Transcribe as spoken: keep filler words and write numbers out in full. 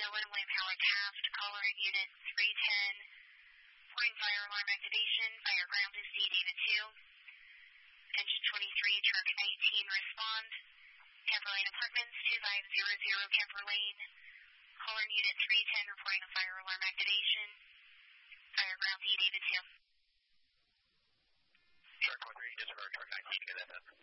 Dylan, William Howard Taft, caller unit three ten, reporting fire alarm activation, fire ground is D David two, engine twenty-three, truck nineteen, respond, Camper Lane Apartments, two five zero zero Camper Lane, caller unit three ten, reporting a fire alarm activation, fire ground D David two. Truck one three, disregard truck nineteen, get that done.